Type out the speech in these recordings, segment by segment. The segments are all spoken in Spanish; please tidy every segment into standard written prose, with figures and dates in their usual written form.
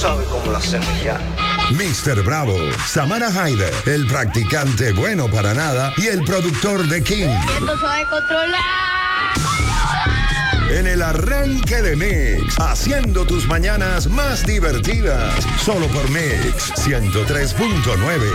sabes cómo lo hacemos ya. Mr. Bravo, Samara Haider, el practicante bueno para nada y el productor de King. Esto se va a controlar. En el arranque de Mix, haciendo tus mañanas más divertidas. Solo por Mix 103.9.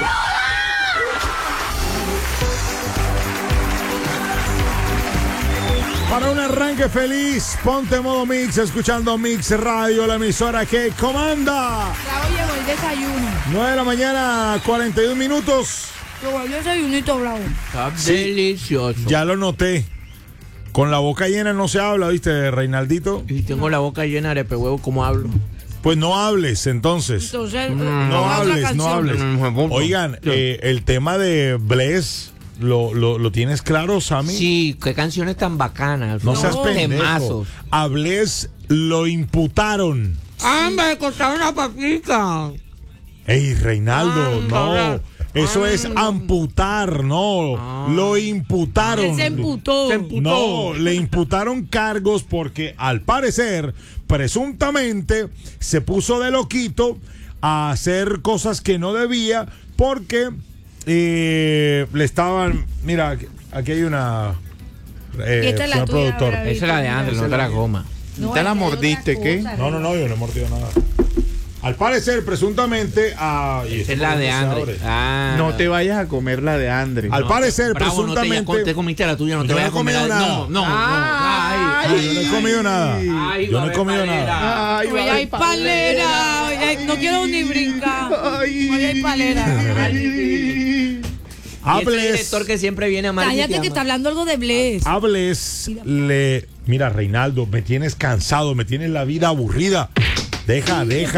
Para un arranque feliz, ponte modo Mix, escuchando Mix Radio, la emisora que comanda. Bravo, llegó el desayuno. 9 de la mañana, 41 minutos. Llegó el desayunito, Bravo. Está delicioso. Ya lo noté. Con la boca llena no se habla, ¿viste, Reinaldito? Y tengo la boca llena de arepehuevo, ¿cómo hablo? Pues no hables, entonces. Entonces, No hables, no hables. Oigan, el tema de Bless, ¿lo tienes claro, Sammy? Sí, qué canciones tan bacanas. No seas pendejo. Temazos. A Bless lo imputaron. ¡Me costaron una papita! Ey, Reinaldo, no. Eso es amputar, no. Lo imputaron. Él se emputó. No, le imputaron cargos porque al parecer, presuntamente, se puso de loquito a hacer cosas que no debía porque le estaban... Mira, aquí hay una... esta es la señor tuya, productor. Bravito. Esa es la de Andrés, no te la goma. No, ¿Te la esta es mordiste, otra qué? cosa, No, yo no he mordido nada. Al parecer, presuntamente... Esa es la de Andrés. No te vayas a comer la de Andre. Al parecer, Bravo, presuntamente... no te comiste la tuya, no te Yo no vayas he a comer comido la nada. No. Yo no he comido nada. Ay, Yo no he comido palera. nada. Ay, Hoy hay palera. Hoy hay- no quiero ni brincar. Hoy hay palera. Y ese Hables, director que siempre viene a Marquis Cállate que está hablando algo de Bless. hables, Mira, Reinaldo, me tienes cansado, me tienes la vida aburrida. Deja.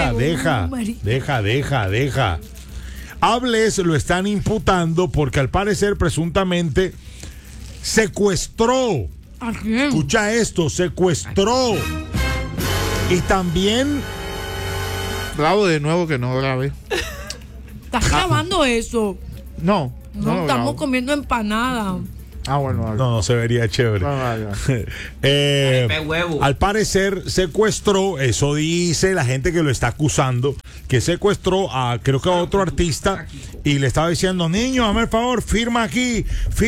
Hables lo están imputando porque al parecer presuntamente secuestró. ¿A quién? Escucha esto, secuestró. Y también Bravo, de nuevo que no grabé. ¿Estás grabando eso? No. No, lo estamos grabo. comiendo empanada. Bueno, vale. no se vería chévere. Vale. huevo. Al parecer secuestró, eso dice la gente que lo está acusando, que secuestró a creo que a otro artista y le estaba diciendo, niño, hazme el favor, firma aquí,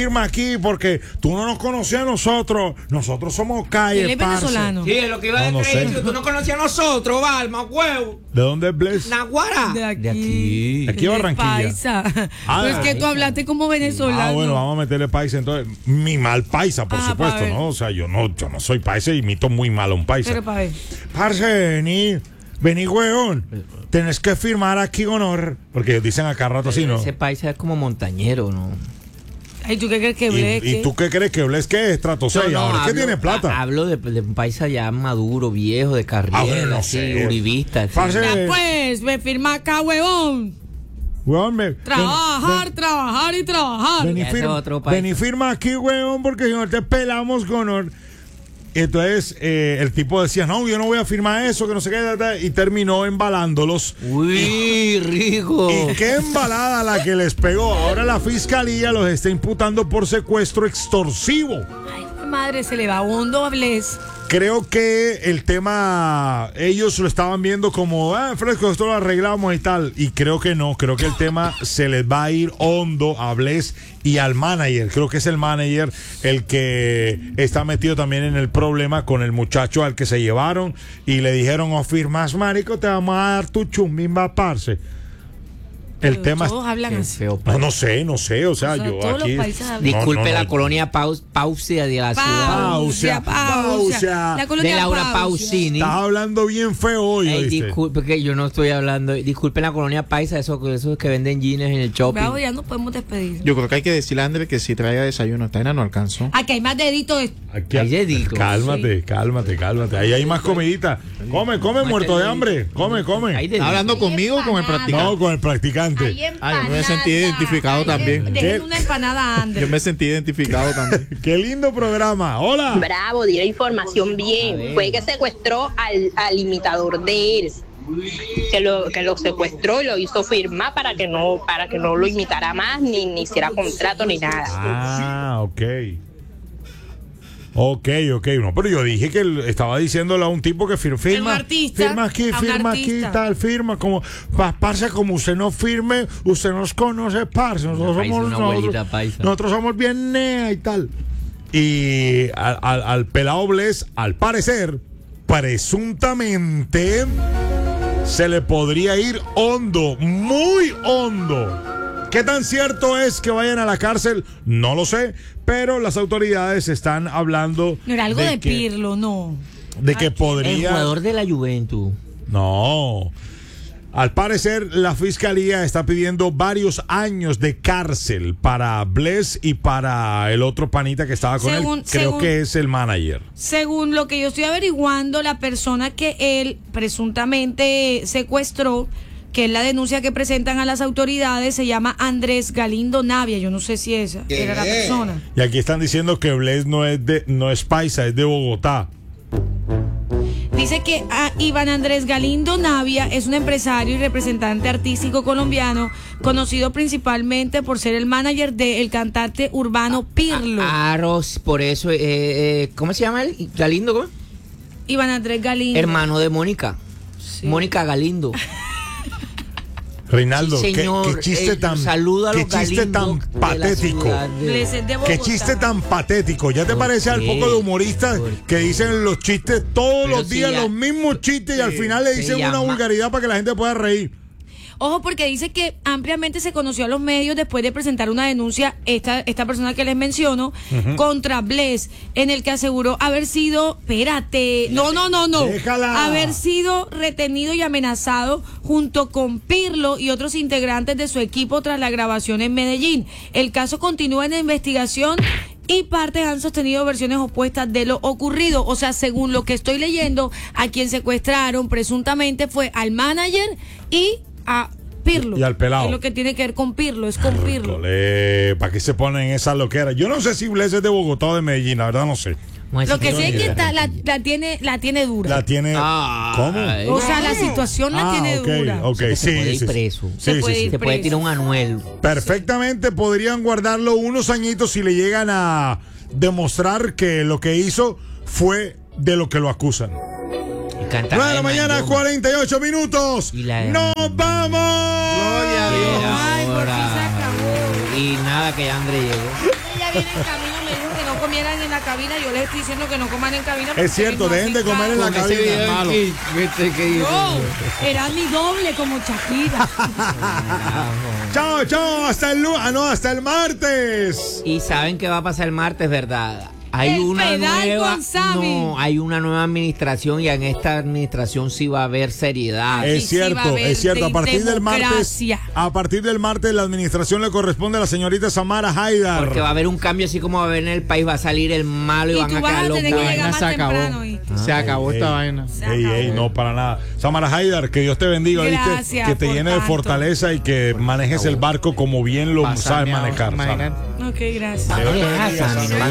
porque tú no nos conocías a nosotros somos Él calle, es parce. venezolano. Sí, es lo que iba a No decir. sé. Tú no conocías a nosotros, Balma, huevo. ¿De dónde es Bless? Naguara. De aquí. De aquí. Aquí a De Barranquilla. Paisa. Ah, Pero es que tú hablaste como venezolano. Bueno, vamos a meterle paisa entonces. Mi mal paisa, por Ah, supuesto, pa' ver. ¿no? O sea, yo no soy paisa y imito muy mal a un paisa. Pero para ver. Parce, vení, weón. Tenés que firmar aquí honor. Porque dicen acá rato así, ¿no? Ese país es como montañero, ¿no? Ay, ¿tú qué crees que Bless? ¿Y tú qué crees que Bless qué es? Trato 6, ahora es que tiene plata. Hablo de un país ya maduro, viejo, de carrera, bueno, no así, sé. uribista. así. Parce, Ya pues, me firma acá, huevón. weón, Trabajar y trabajar. Vení, Ese firma, otro país. vení, firma aquí, weón, porque si no te pelamos con honor. Entonces el tipo decía, no, yo no voy a firmar eso, que no sé qué, y terminó embalándolos. Uy, rico. Y qué embalada la que les pegó. Ahora la fiscalía los está imputando por secuestro extorsivo. Ay, madre, se le va hondo a Bless. Creo que el tema, ellos lo estaban viendo como, fresco, esto lo arreglamos y tal. Y creo que no, creo que el tema se les va a ir hondo a Bless y al manager. Creo que es el manager el que está metido también en el problema con el muchacho al que se llevaron y le dijeron, o firmas, marico, te vamos a dar tu chumbimba, parce. El Pero tema... todos hablan Qué así. feo No sé, o sea, O sea, yo todos aquí... los países hablan. Disculpe no. la colonia Pausia de la ciudad. Pausia. La colonia De Laura Pausia. Pausini. Estás hablando bien feo hoy, Ey, ¿oíste? disculpe que yo no estoy hablando. Disculpen la colonia paisa, esos que venden jeans en el shopping. Bravo, ya nos podemos despedir. Yo creo que hay que decirle a Andre que si traiga desayuno. Esta vaina no alcanzó. Aquí hay más deditos. Aquí, Hay deditos. cálmate. Ahí hay más comidita. Come, muerto de hambre. Come. Hay de- ¿Está hablando conmigo o con el practicante? No, con el practicante. yo me sentí identificado también. Dejen una empanada a Andrés. Yo me sentí identificado también. Qué lindo programa. Hola. Bravo, dio la información bien. Fue que secuestró al imitador de él. Que lo secuestró y lo hizo firmar para que no lo imitara más, ni hiciera contrato ni nada. Ah, ok. Ok, no, pero yo dije que estaba diciéndole a un tipo que firma, artista, firma aquí, tal, firma, como, parce, como usted no firme, usted nos conoce, parce, nosotros somos bien nea y tal. Y al pelado Bless, al parecer, presuntamente, se le podría ir hondo, muy hondo. ¿Qué tan cierto es que vayan a la cárcel? No lo sé, pero las autoridades están hablando. No era algo de Pirlo, no. De que podría. El jugador de la Juventus. No. Al parecer, la fiscalía está pidiendo varios años de cárcel para Bless y para el otro panita que estaba con él. Creo que es el manager. Según lo que yo estoy averiguando, la persona que él presuntamente secuestró, que es la denuncia que presentan a las autoridades, se llama Andrés Galindo Navia. Yo no sé si esa era la persona. Y aquí están diciendo que Bless no es paisa, es de Bogotá. Dice que Iván Andrés Galindo Navia es un empresario y representante artístico colombiano, conocido principalmente por ser el manager del cantante urbano Pirlo. Por eso, ¿cómo se llama él? ¿Galindo? ¿Cómo? Iván Andrés Galindo. Hermano de Mónica. Sí. Mónica Galindo. Reinaldo, sí, señor, qué chiste tan patético. Qué chiste tan patético. ¿Ya te parece al poco de humoristas que dicen los chistes todos los días, los mismos chistes y al final le dicen una vulgaridad para que la gente pueda reír? Ojo, porque dice que ampliamente se conoció a los medios después de presentar una denuncia, esta persona que les menciono, contra Bless, en el que aseguró haber sido, haber sido retenido y amenazado junto con Pirlo y otros integrantes de su equipo tras la grabación en Medellín. El caso continúa en investigación y partes han sostenido versiones opuestas de lo ocurrido. O sea, según lo que estoy leyendo, a quien secuestraron presuntamente fue al manager y a Pirlo. Y al pelado. Es lo que tiene que ver con Pirlo, es con Pirlo. ¿Para qué se ponen esas loqueras? Yo no sé si Bless es de Bogotá o de Medellín, la verdad no sé. Lo que sé es que la tiene dura. La tiene. ¿Cómo? O sea, la situación la tiene dura. Ok, se puede ir preso. Se puede tirar un anuel. Perfectamente podrían guardarlo unos añitos si le llegan a demostrar que lo que hizo fue de lo que lo acusan. 9 de la mañana, 48 minutos. ¡Nos vamos! Gloria a Dios. Ay, por fin se acabó. Y nada, que André llegó. Ella viene en camino, me dijo que no comieran en la cabina. Yo les estoy diciendo que no coman en cabina. Es cierto, dejen de comer en la cabina. Malo. No, era mi doble como Shakira. Chao, hasta el martes. Y saben qué va a pasar el martes, ¿verdad? Hay El una pedal nueva, con Sammy. no, hay una nueva administración y en esta administración sí va a haber seriedad. Aquí Es cierto, sí va a haber es cierto. A partir democracia. del martes la administración le corresponde a la señorita Samara Haidar. Porque va a haber un cambio así como va a haber en el país, va a salir el malo y van a quedar los buenos. Se acabó. Se acabó esta vaina. Ey, no, para nada. Samara Haidar, que Dios te bendiga, Gracias, ¿viste? Que te por llene de tanto. fortaleza y que manejes el barco como bien lo sabes manejar. Ok, gracias. Dios te bendiga, Sammy.